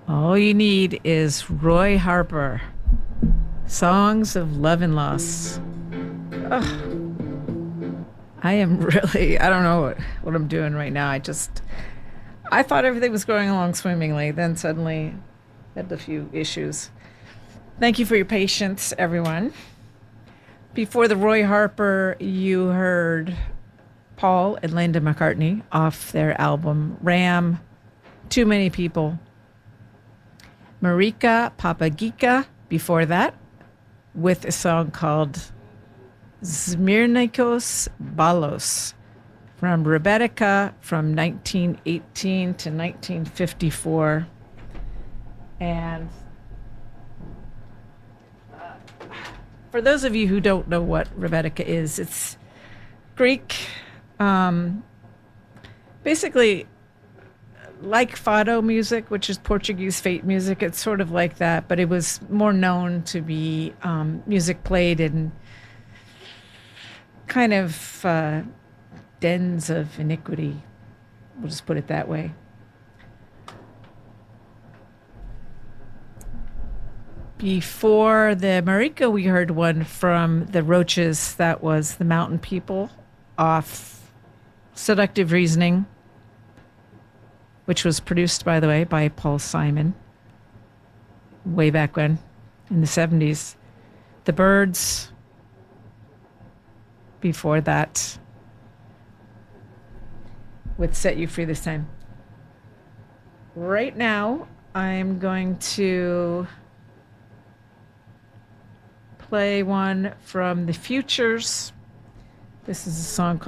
All you need is Roy Harper, Songs of Love and Loss. Ugh, I am really, I don't know what I'm doing right now. I thought everything was going along swimmingly. Then suddenly had a few issues. Thank you for your patience, everyone. Before the Roy Harper, you heard Paul and Linda McCartney off their album Ram, Too Many People. Marika Papagika before that with a song called Zmirnikos Balos from Rebecca from 1918 to 1954. And for those of you who don't know what Rebecca is, it's Greek, um, basically like fado music, which is Portuguese fate music. It's sort of like that, but it was more known to be music played in kind of dens of iniquity. We'll just put it that way. Before the Marika, we heard one from the Roaches. That was the Mountain People off Seductive Reasoning, which was produced, by the way, by Paul Simon way back when in the 70s. The Byrds before that with Set You Free This Time. Right now, I'm going to play one from the Futures. This is a song called